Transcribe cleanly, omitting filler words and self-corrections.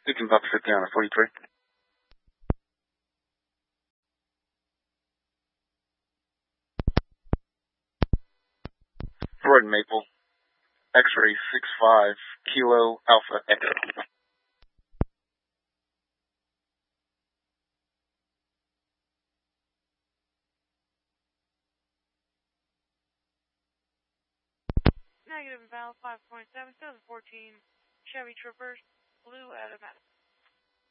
You can Papa 50 on a 43. Roy Maple, X-ray 65, Kilo Alpha Echo. Negative Val 5.7, 2014 Chevy Traverse, blue automatic.